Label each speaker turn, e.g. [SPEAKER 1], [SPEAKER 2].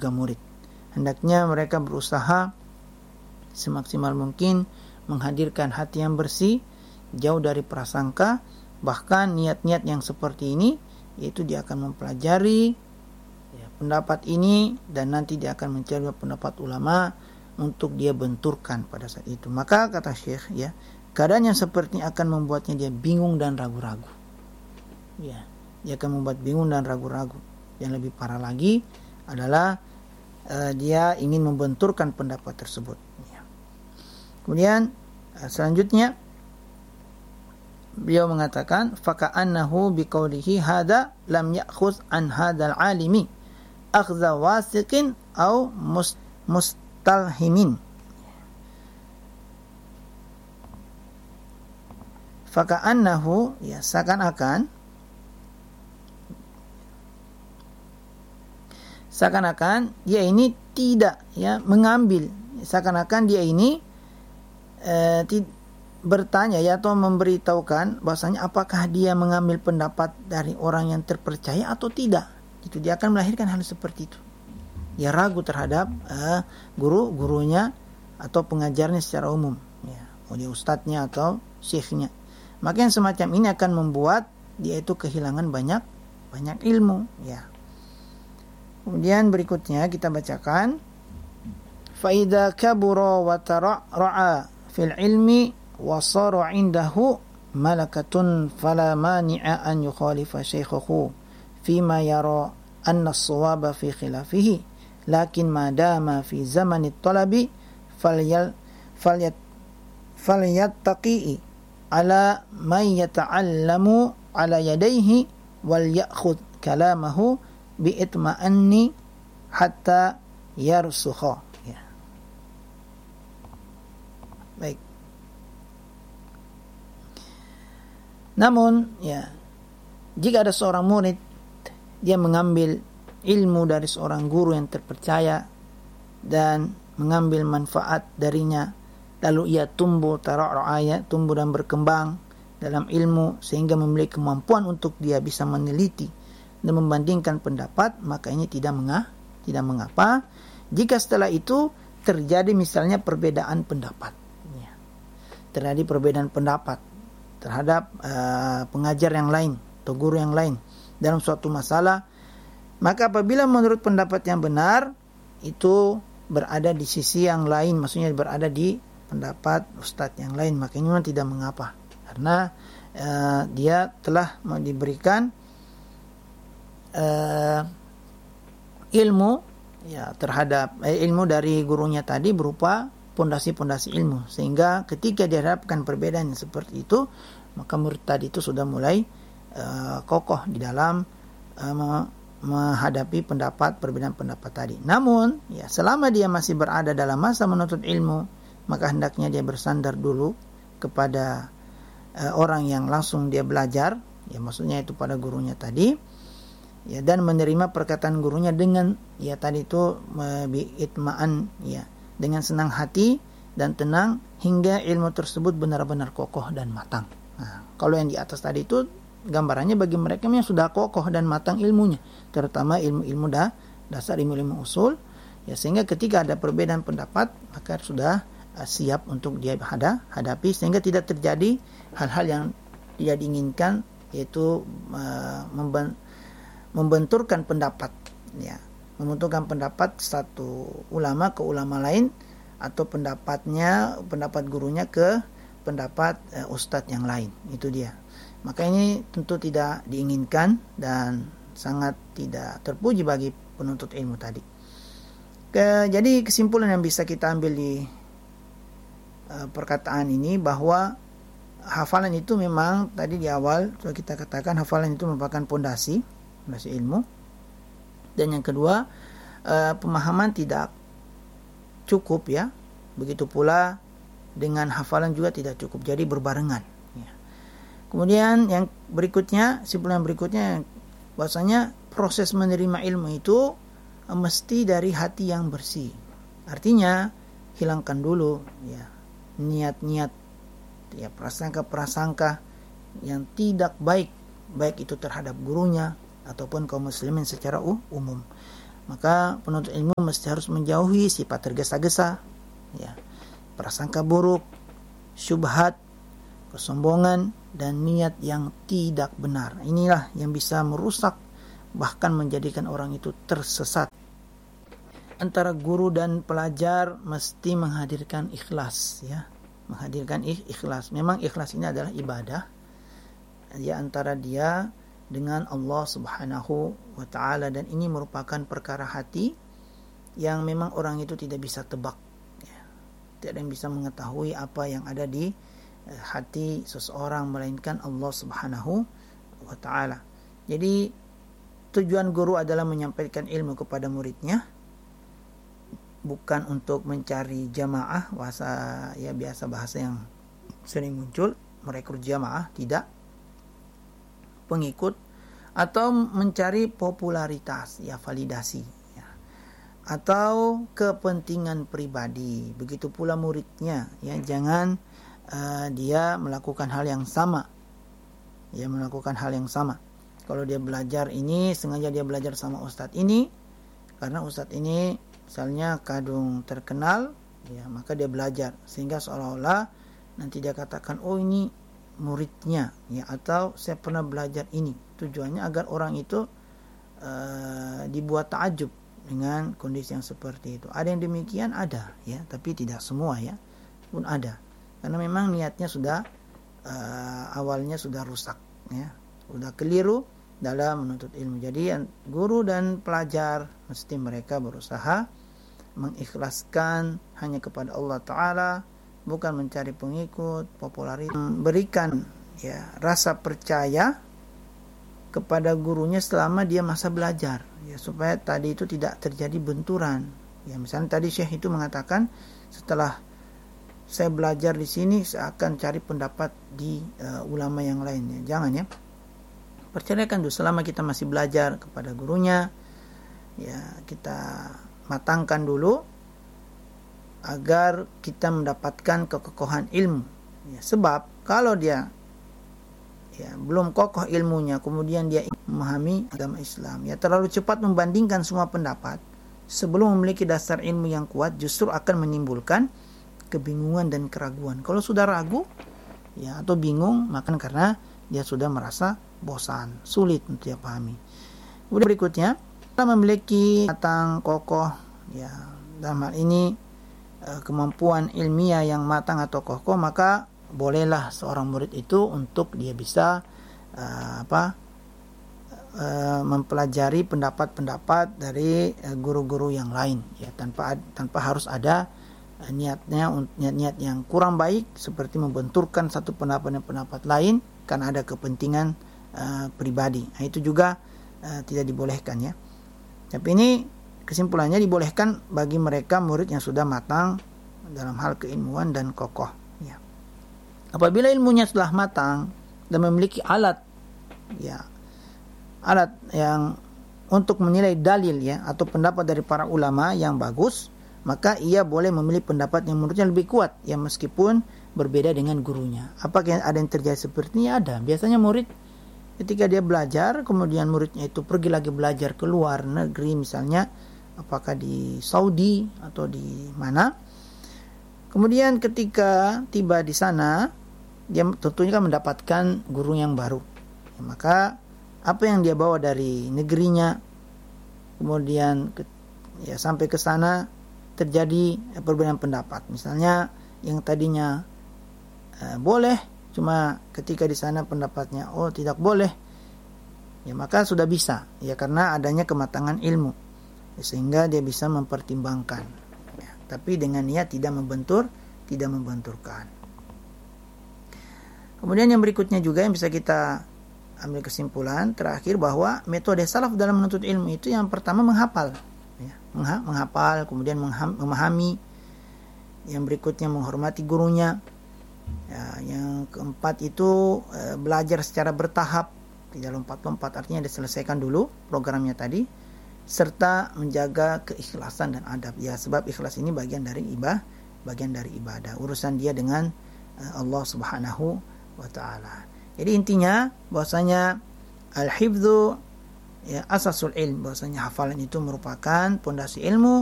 [SPEAKER 1] juga murid. Hendaknya mereka berusaha semaksimal mungkin menghadirkan hati yang bersih, jauh dari prasangka. Bahkan niat-niat yang seperti ini, yaitu dia akan mempelajari pendapat ini dan nanti dia akan mencari pendapat ulama untuk dia benturkan pada saat itu. Maka kata Syekh, keadaan yang seperti ini akan membuatnya dia bingung dan ragu-ragu. Dia akan membuat bingung dan ragu-ragu. Yang lebih parah lagi adalah dia ingin membenturkan pendapat tersebut. Kemudian selanjutnya beliau mengatakan faka'annahu biqaulihi hada lam ya'khudh an hadzal alimi akhdha wasiqin au mustalhimin. Faka'annahu, seakan-akan dia ini tidak mengambil, seakan-akan dia ini bertanya atau memberitahukan bahwasanya apakah dia mengambil pendapat dari orang yang terpercaya atau tidak. Itu dia akan melahirkan hal seperti itu. Dia ragu terhadap gurunya atau pengajarnya secara umum, dia ustadznya atau syekhnya. Maka yang semacam ini akan membuat dia itu kehilangan banyak ilmu. Kemudian berikutnya kita bacakan faida kabura wa tar'a fil ilmi wa sara indahu malakatun fala mani'a an yukhalifa shaykhahu fima yara anna as-sawaba fi khilafihi lakin ma dama fi zamani at-talabi falyattaqi ala man yata'allamu ala yadayhi wal ya'khudh kalamahu bi itma'anni hatta yarsukha. Baik. Namun jika ada seorang murid dia mengambil ilmu dari seorang guru yang terpercaya dan mengambil manfaat darinya, lalu ia tumbuh dan berkembang dalam ilmu sehingga memiliki kemampuan untuk dia bisa meneliti dan membandingkan pendapat, maka ini tidak mengapa jika setelah itu terjadi misalnya perbedaan pendapat. Terjadi perbedaan pendapat terhadap pengajar yang lain atau guru yang lain dalam suatu masalah, maka apabila menurut pendapat yang benar itu berada di sisi yang lain, maksudnya berada di pendapat ustadz yang lain, maka ini memang tidak mengapa karena dia telah diberikan ilmu terhadap ilmu dari gurunya tadi berupa pondasi-pondasi ilmu, sehingga ketika dihadapkan perbedaan yang seperti itu, maka murid tadi itu sudah mulai kokoh di dalam menghadapi perbedaan pendapat tadi. Namun selama dia masih berada dalam masa menuntut ilmu, maka hendaknya dia bersandar dulu kepada orang yang langsung dia belajar, maksudnya itu pada gurunya tadi, dan menerima perkataan gurunya dengan tadi itu bi'itma'an, dengan senang hati dan tenang hingga ilmu tersebut benar-benar kokoh dan matang. Kalau yang di atas tadi itu gambarannya bagi mereka yang sudah kokoh dan matang ilmunya, terutama ilmu-ilmu dasar, ilmu-ilmu usul, sehingga ketika ada perbedaan pendapat maka sudah siap untuk dia hadapi sehingga tidak terjadi hal-hal yang tidak diinginkan, yaitu membenturkan pendapat, membenturkan pendapat satu ulama ke ulama lain atau pendapat gurunya ke pendapat ustadz yang lain. Itu dia. Maka ini tentu tidak diinginkan dan sangat tidak terpuji bagi penuntut ilmu tadi. Jadi kesimpulan yang bisa kita ambil di perkataan ini bahwa hafalan itu memang tadi di awal sudah kita katakan hafalan itu merupakan pondasi ilmu. Dan yang kedua, pemahaman tidak cukup begitu pula dengan hafalan juga tidak cukup, jadi berbarengan. Kemudian yang berikutnya, kesimpulan berikutnya bahwasanya proses menerima ilmu itu mesti dari hati yang bersih. Artinya hilangkan dulu niat-niat prasangka-prasangka yang tidak baik itu terhadap gurunya ataupun kaum muslimin secara umum. Maka penuntut ilmu mesti harus menjauhi sifat tergesa-gesa, ya, prasangka buruk, syubhat, kesombongan, dan niat yang tidak benar. Inilah yang bisa merusak, bahkan menjadikan orang itu tersesat. Antara guru dan pelajar mesti menghadirkan ikhlas, ya, menghadirkan ikhlas. Memang ikhlas ini adalah ibadah, ya, antara dia dengan Allah Subhanahu wa ta'ala, dan ini merupakan perkara hati yang memang orang itu tidak bisa tebak, ya. Tidak ada yang bisa mengetahui apa yang ada di hati seseorang melainkan Allah Subhanahu wa ta'ala. Jadi tujuan guru adalah menyampaikan ilmu kepada muridnya, bukan untuk mencari jamaah, biasa bahasa yang sering muncul, merekrut jamaah, tidak, pengikut, atau mencari popularitas, ya, validasi, ya, atau kepentingan pribadi. Begitu pula muridnya, ya, jangan dia melakukan hal yang sama, ya, melakukan hal yang sama. Kalau dia belajar ini, sengaja dia belajar sama ustadz ini, karena ustadz ini misalnya kadung terkenal, ya, maka dia belajar sehingga seolah-olah nanti dia katakan, oh ini muridnya, ya, atau saya pernah belajar ini. Tujuannya agar orang itu dibuat takjub dengan kondisi yang seperti itu. Ada yang demikian, ada, ya, tapi tidak semua, ya, pun ada, karena memang niatnya sudah awalnya sudah rusak, ya, sudah keliru dalam menuntut ilmu. Jadi guru dan pelajar mesti mereka berusaha mengikhlaskan hanya kepada Allah Ta'ala, bukan mencari pengikut, popularitas. Berikan, ya, rasa percaya kepada gurunya selama dia masa belajar, ya, supaya tadi itu tidak terjadi benturan. Ya, misalnya tadi Syekh itu mengatakan, setelah saya belajar di sini saya akan cari pendapat di ulama yang lainnya. Jangan, ya. Percayakan dulu selama kita masih belajar kepada gurunya, ya, kita matangkan dulu agar kita mendapatkan kekokohan ilmu, ya, sebab kalau dia, ya, belum kokoh ilmunya, kemudian dia memahami agama Islam, ya, terlalu cepat membandingkan semua pendapat sebelum memiliki dasar ilmu yang kuat, justru akan menimbulkan kebingungan dan keraguan. Kalau sudah ragu, ya, atau bingung, maka karena dia sudah merasa bosan, sulit untuk dia pahami. Kemudian berikutnya, kita memiliki matang, kokoh, ya, dalam hal ini kemampuan ilmiah yang matang atau kokoh, maka bolehlah seorang murid itu untuk dia bisa mempelajari pendapat-pendapat dari guru-guru yang lain, ya, tanpa harus ada niat yang kurang baik seperti membenturkan satu pendapat dengan pendapat lain karena ada kepentingan pribadi. Nah, itu juga tidak dibolehkan, ya. Tapi ini kesimpulannya dibolehkan bagi mereka murid yang sudah matang dalam hal keilmuan dan kokoh, ya. Apabila ilmunya sudah matang dan memiliki alat, ya, alat yang untuk menilai dalil, ya, atau pendapat dari para ulama yang bagus, maka ia boleh memilih pendapat yang menurutnya lebih kuat, ya, meskipun berbeda dengan gurunya. Apakah ada yang terjadi seperti ini? Ada. Biasanya murid ketika dia belajar, kemudian muridnya itu pergi lagi belajar ke luar negeri, misalnya apakah di Saudi atau di mana. Kemudian ketika tiba di sana, dia tentunya kan mendapatkan guru yang baru, ya, maka apa yang dia bawa dari negerinya, kemudian ya, sampai ke sana terjadi perbedaan pendapat. Misalnya yang tadinya boleh, cuma ketika di sana pendapatnya tidak boleh, ya, maka sudah bisa, ya, karena adanya kematangan ilmu, ya, sehingga dia bisa mempertimbangkan, ya, tapi dengan niat tidak membenturkan. Kemudian yang berikutnya juga yang bisa kita ambil kesimpulan terakhir, bahwa metode salaf dalam menuntut ilmu itu yang pertama menghafal, ya, menghafal, kemudian memahami, yang berikutnya menghormati gurunya, ya, yang keempat itu belajar secara bertahap, tidak lompat-lompat, artinya diselesaikan dulu programnya tadi, serta menjaga keikhlasan dan adab, ya, sebab ikhlas ini bagian dari ibadah, urusan dia dengan Allah Subhanahu wa ta'ala. Jadi intinya bahwasanya al-hifdzu, ya asasul ilm, bahwasanya hafalan itu merupakan pondasi ilmu.